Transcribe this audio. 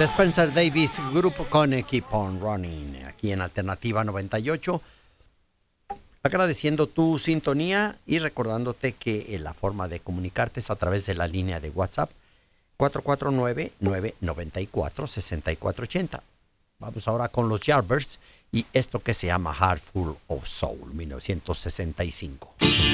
de Spencer Davis, grupo con Keep on Running, aquí en Alternativa 98. Agradeciendo tu sintonía y recordándote que la forma de comunicarte es a través de la línea de WhatsApp 449-994-6480. Vamos ahora con los Yardbirds y esto que se llama Heart Full of Soul, 1965.